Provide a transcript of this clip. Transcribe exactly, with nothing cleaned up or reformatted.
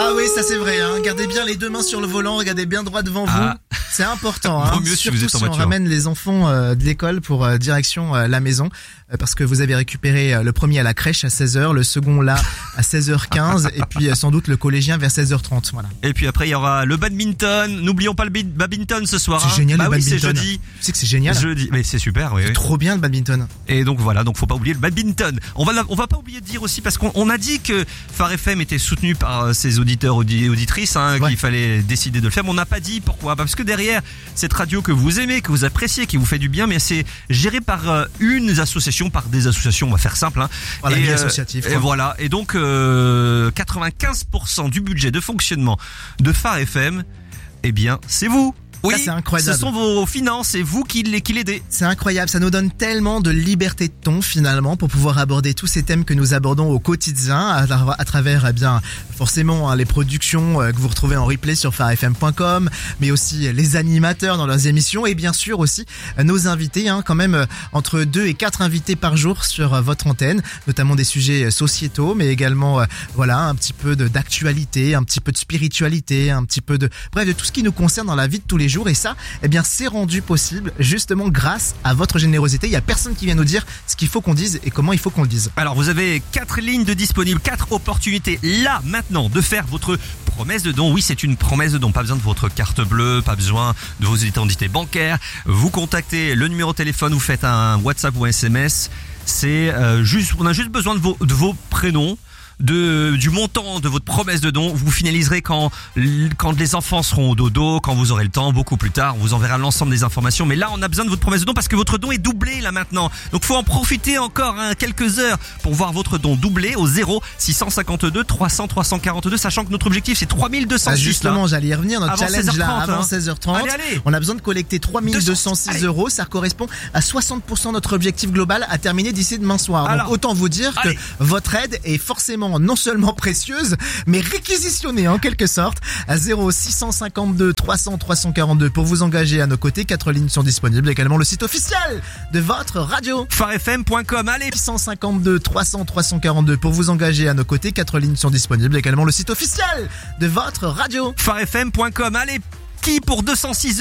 Ah oui, ça c'est vrai, hein. Gardez bien les deux mains sur le volant, regardez bien droit devant vous. Ah. C'est important, hein. Vaut mieux si Surtout vous êtes en si on voiture. ramène les enfants euh, de l'école pour euh, direction euh, la maison, euh, parce que vous avez récupéré euh, le premier à la crèche à seize heures, le second là à seize heures quinze et puis euh, sans doute le collégien vers seize heures trente, voilà. Et puis après, il y aura le badminton. N'oublions pas le bid- badminton ce soir. C'est hein. génial, bah le oui, c'est badminton. jeudi. Tu sais que c'est génial. Jeudi. Mais c'est super, oui. oui. Trop bien le badminton. Et donc voilà, donc faut pas oublier le badminton. On va, la- on va pas oublier de dire aussi parce qu'on on a dit que Phare F M était soutenu par euh, ses auditeurs audi- auditrices, hein, Ouais. qu'il fallait décider de le faire. Mais on n'a pas dit pourquoi. Parce que derrière cette radio que vous aimez, que vous appréciez, qui vous fait du bien, mais c'est géré par euh, une association, par des associations. On va faire simple. Hein. Par la et, vie euh, associative, Et quoi. voilà. Et donc euh, quatre-vingt-quinze pour cent du budget de fonctionnement de Phare F M, eh bien, c'est vous. Oui, c'est incroyable. ce sont vos finances et vous qui les- qui l'aidez. C'est incroyable, ça nous donne tellement de liberté de ton finalement pour pouvoir aborder tous ces thèmes que nous abordons au quotidien à, tra- à travers eh bien forcément hein, les productions euh, que vous retrouvez en replay sur phare f m point com, mais aussi les animateurs dans leurs émissions et bien sûr aussi euh, nos invités, hein, quand même euh, entre deux et quatre invités par jour sur euh, votre antenne, notamment des sujets euh, sociétaux, mais également euh, voilà un petit peu de d'actualité, un petit peu de spiritualité, un petit peu de bref de tout ce qui nous concerne dans la vie de tous les jours. Et ça, eh bien, c'est rendu possible justement grâce à votre générosité. Il y a personne qui vient nous dire ce qu'il faut qu'on dise et comment il faut qu'on le dise. Alors vous avez quatre lignes de disponibles, quatre opportunités là maintenant de faire votre promesse de don. Oui, c'est une promesse de don, pas besoin de votre carte bleue, pas besoin de vos identités bancaires. Vous contactez le numéro de téléphone, vous faites un WhatsApp ou un S M S. C'est euh, juste, on a juste besoin de vos, de vos prénoms. De, du montant de votre promesse de don. Vous finaliserez quand, quand les enfants seront au dodo, quand vous aurez le temps, beaucoup plus tard. On vous enverra l'ensemble des informations. Mais là, on a besoin de votre promesse de don parce que votre don est doublé là maintenant. Donc, faut en profiter encore hein, quelques heures pour voir votre don doublé au zéro six cent cinquante-deux trois cents trois cent quarante-deux, sachant que notre objectif c'est trois mille deux cent Ah, six. justement, j'allais y revenir. Notre Avant challenge seize heures là, trente, avant hein. seize heures trente. Allez, allez. On a besoin de collecter trois mille deux cent six Allez. euros. Ça correspond à soixante pour cent de notre objectif global à terminer d'ici demain soir. Donc, Alors, autant vous dire allez. que votre aide est forcément non seulement précieuse, mais réquisitionnée en quelque sorte à zéro six cent cinquante-deux trois cents trois cent quarante-deux pour vous engager à nos côtés. Quatre lignes sont disponibles. Également le site officiel de votre radio. phare f m point com. Allez. six cent cinquante-deux trois cents trois cent quarante-deux pour vous engager à nos côtés. Quatre lignes sont disponibles. Également le site officiel de votre radio. phare f m point com. Allez. Qui pour deux cent six